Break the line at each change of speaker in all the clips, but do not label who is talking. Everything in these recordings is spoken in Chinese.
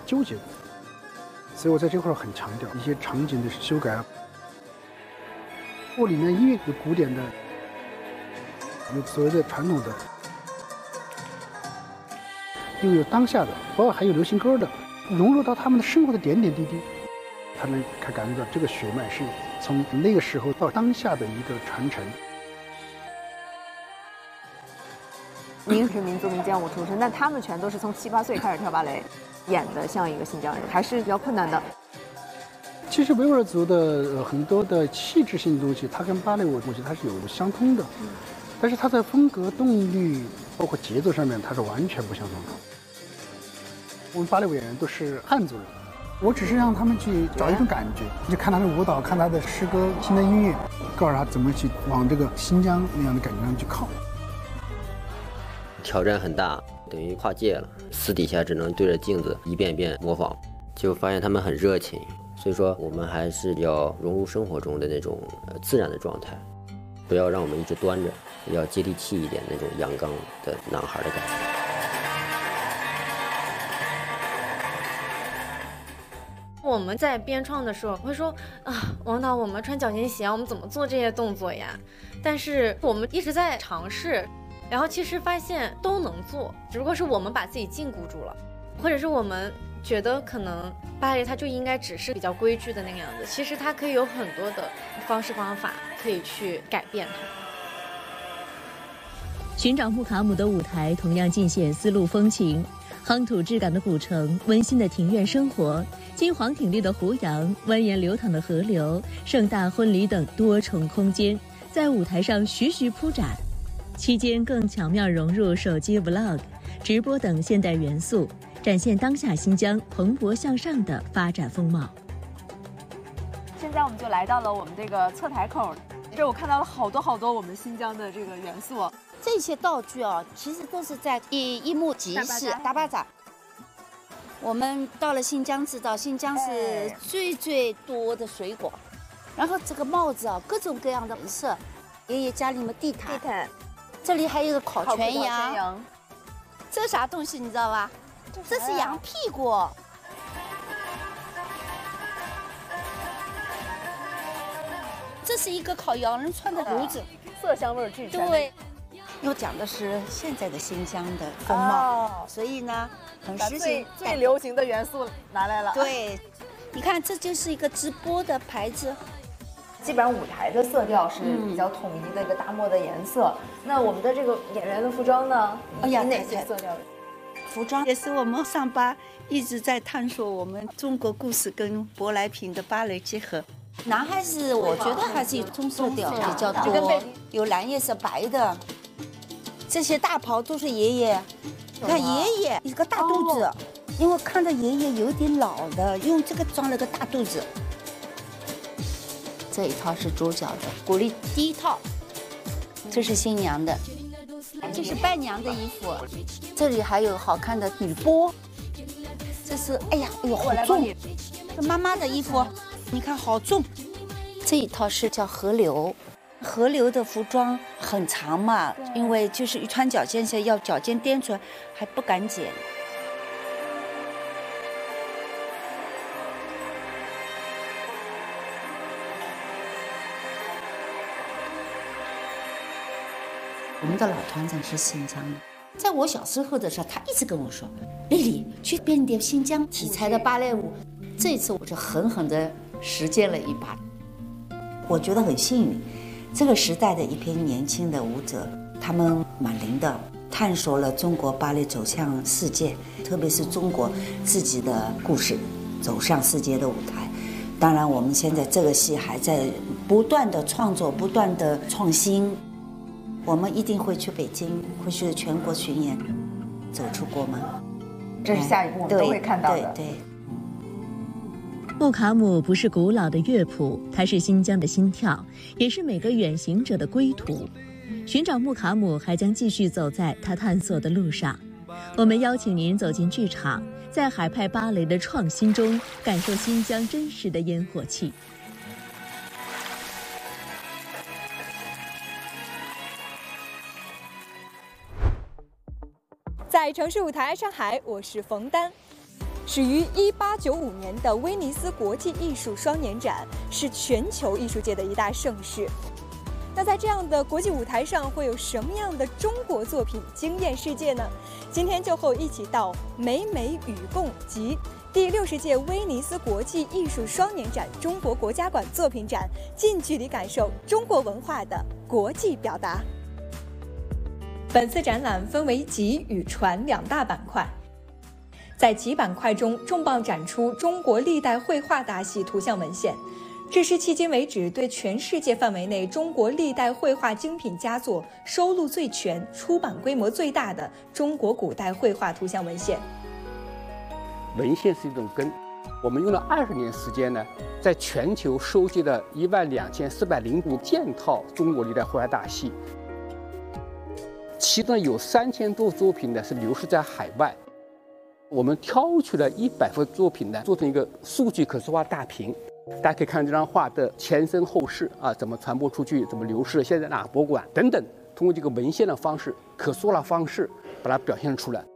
纠结的。所以我在这块很强调一些场景的修改。里面音乐有古典的，有所谓的传统的，又有当下的，包括还有流行歌的，融入到他们的生活的点点滴滴，他们感觉到这个血脉是从那个时候到当下的一个传承。
您是民族民间舞出身，但他们全都是从7、8岁开始跳芭蕾，演的像一个新疆人，还是比较困难的。
其实维吾尔族的很多的气质性的东西，它跟芭蕾舞东西它是有相通的，但是它在风格、动力，包括节奏上面，它是完全不相同的。我们芭蕾舞演员都是汉族人，我只是让他们去找一种感觉，就看他的舞蹈，看他的诗歌、新的音乐，告诉他怎么去往这个新疆那样的感觉上去靠。
挑战很大，等于跨界了，私底下只能对着镜子一遍一遍模仿，就发现他们很热情。所以说，我们还是要融入生活中的那种自然的状态，不要让我们一直端着，要接地气一点那种阳刚的男孩的感觉。
我们在编创的时候会说啊，王导，我们穿脚尖鞋，我们怎么做这些动作呀？但是我们一直在尝试，然后其实发现都能做，只不过是我们把自己禁锢住了，或者是我们觉得可能芭蕾它就应该只是比较规矩的那个样子，其实它可以有很多的方式方法可以去改变它。
寻找穆卡姆的舞台同样尽显丝路风情，夯土质感的古城，温馨的庭院生活，金黄挺立的湖洋，蜿蜒流淌的河流，盛大婚礼等多重空间在舞台上徐徐铺展，期间更巧妙融入手机 Vlog、直播等现代元素，展现当下新疆蓬勃向上的发展风貌。
现在我们就来到了我们这个侧台口，这我看到了好多我们新疆的这个元素。
这些道具啊，其实都是在一幕集市大巴扎。我们到了新疆，知道新疆是最多的水果，然后这个帽子啊，各种各样的颜色。爷爷家里面地毯，这里还有个烤全羊。这啥东西你知道吧？这是羊屁股。这是一个烤羊人穿的炉子，
色香味俱全。
对。又讲的是现在的新疆的风貌，所以呢，很实行
最流行的元素拿来了。
对，你看，这就是一个直播的牌子。
基本上舞台的色调是比较统一的一个大漠的颜色。那我们的这个演员的服装呢？哪些色调？
服装也是我们上巴一直在探索我们中国故事跟舶来品的芭蕾结合。男孩子我觉得还是以棕色调比较多，有蓝叶色、白的。这些大袍都是爷爷，你看爷爷一个大肚子，因为看着爷爷有点老的，用这个装了个大肚子。这一套是主角的鼓励第一套，这是新娘的，这是伴娘的衣服，这里还有好看的女波，这是哎呀好重，这妈妈的衣服，你看好重。这一套是叫河流。河流的服装很长嘛，因为就是一穿脚尖鞋要脚尖颠出来，还不敢剪。我们的老团长是新疆的，在我小时候的时候，他一直跟我说：“丽丽，去编点新疆题材的芭蕾舞。”这一次我就狠狠地实践了一把，我觉得很幸运。这个时代的一批年轻的舞者，他们蛮灵的，探索了中国芭蕾走向世界，特别是中国自己的故事走向世界的舞台。当然，我们现在这个戏还在不断的创作，不断的创新。我们一定会去北京，会去全国巡演，走出国门。
这是下一步我们都会看到的。
对。
穆卡姆不是古老的乐谱，它是新疆的心跳，也是每个远行者的归途。寻找穆卡姆还将继续走在他探索的路上。我们邀请您走进剧场，在海派芭蕾的创新中，感受新疆真实的烟火气。
在城市舞台上海，我是冯丹。 始于1895年的威尼斯国际艺术双年展是全球艺术界的一大盛事。那在这样的国际舞台上，会有什么样的中国作品惊艳世界呢？今天就和我一起到美美与共及第60届威尼斯国际艺术双年展中国国家馆作品展，近距离感受中国文化的国际表达。本次展览分为集与传2大板块。在集板块中，重磅展出中国历代绘画大系图像文献，这是迄今为止对全世界范围内中国历代绘画精品佳作收录最全、出版规模最大的中国古代绘画图像文献。
文献是一种根，我们用了20年时间呢，在全球收集了12405件套中国历代绘画大系，其中有3000多作品呢是流失在海外。我们挑取了100幅作品呢，做成一个数据可视化大屏，大家可以看这张画的前身后事啊，怎么传播出去，怎么流失，现在哪个博物馆等等，通过这个文献的方式、可视化的方式，把它表现出来。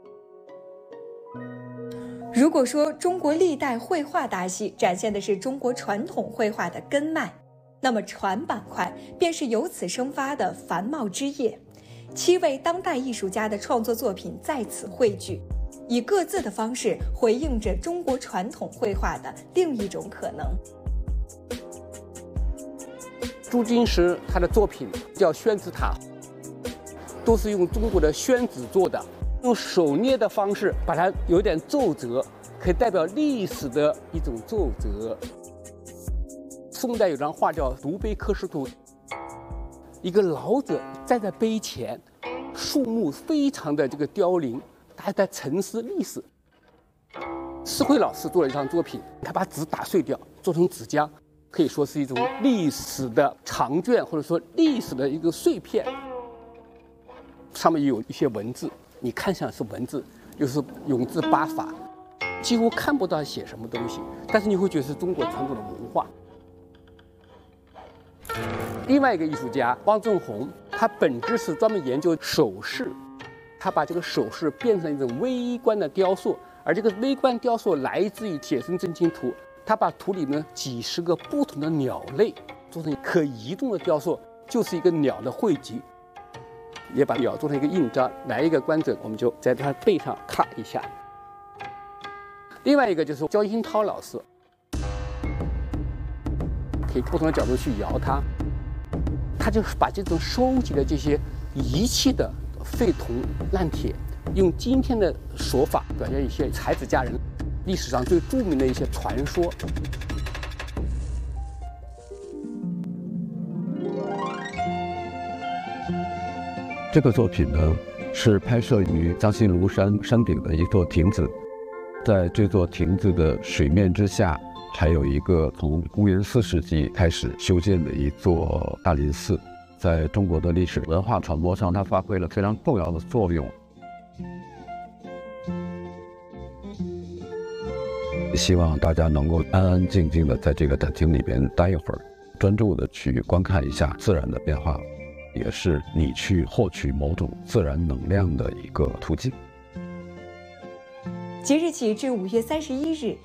如果说中国历代绘画大系展现的是中国传统绘画的根脉，那么传板块便是由此生发的繁茂枝叶。7位当代艺术家的创作作品在此汇聚，以各自的方式回应着中国传统绘画的另一种可能。
朱金石他的作品叫宣纸塔，都是用中国的宣纸做的，用手捏的方式把它有点皱褶，可以代表历史的一种皱褶。宋代有张画叫《卢碑刻石图》，一个老者站在碑前，树木非常的这个凋零，他在沉思历史。施辉老师做了一张作品，他把纸打碎掉，做成纸浆，可以说是一种历史的长卷，或者说历史的一个碎片。上面有一些文字，你看上是文字，又是永字八法，几乎看不到写什么东西，但是你会觉得是中国传统的文化。另外一个艺术家汪正红，他本质是专门研究首饰，他把这个首饰变成一种微观的雕塑，而这个微观雕塑来自于写生真经图，他把图里面几十个不同的鸟类做成可移动的雕塑，就是一个鸟的汇集，也把鸟做成一个印章，来一个观者我们就在他背上咔一下。另外一个就是焦新涛老师，可以不同的角度去摇它，他就是把这种收集的这些遗弃的废铜烂铁，用今天的手法表现一些才子佳人历史上最著名的一些传说。
这个作品呢，是拍摄于江西庐山山顶的一座亭子，在这座亭子的水面之下，还有一个从公元4世纪开始修建的一座大林寺，在中国的历史文化传播上，它发挥了非常重要的作用。希望大家能够安安静静的在这个展厅里边待一会儿，专注的去观看一下自然的变化，也是你去获取某种自然能量的一个途径。
即日起至5月31日，